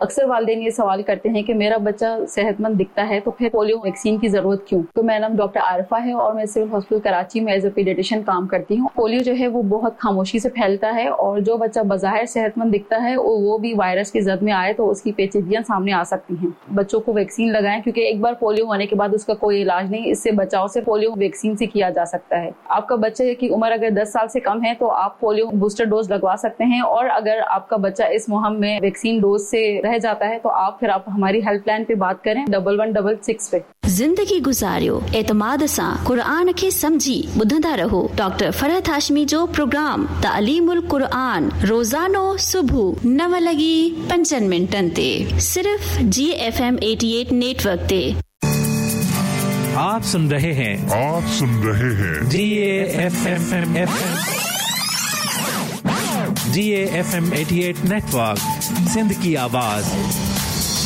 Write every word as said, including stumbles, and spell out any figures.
अक्सर वालिदैन ये सवाल करते हैं कि मेरा बच्चा सेहतमंद दिखता है तो फिर पोलियो वैक्सीन की जरूरत क्यों। तो मेरा नाम डॉक्टर आरिफा है और मैं सिविल हॉस्पिटल कराची में एज ए पीडियाट्रिशियन काम करती हूँ। पोलियो जो है वो बहुत खामोशी से फैलता है और जो बच्चा बाहर सेहतमंद दिखता है वो भी वायरस की जद में आए तो उसकी पेचीदगियां सामने आ सकती हैं। बच्चों को वैक्सीन लगाएं क्योंकि एक बार पोलियो होने के बाद उसका कोई इलाज नहीं, इससे बचाव से पोलियो वैक्सीन से किया जा सकता है। आपका बच्चे की उम्र अगर दस साल से कम है तो आप पोलियो बूस्टर डोज लगवा सकते हैं और अगर आपका बच्चा इस मुहिम में वैक्सीन डोज से रह जाता है तो आप फिर आप हमारी हेल्पलाइन पे बात करें डबल वन डबल सिक्स पे। जिंदगी गुजारियो एतमाद सां क़ुरान खे समझी ॿुधंदा रहो डॉक्टर फरहत हाशमी जो प्रोग्राम तालीमुल क़ुरान रोज़ानो सुबह नव लगी पंजन मिनटन ते सिर्फ जी एफ एम अठासी नेटवर्क ते। आप सुन रहे हैं आप सुन रहे हैं जी F M F G F M अठासी नेटवर्क, सिंध की आवाज।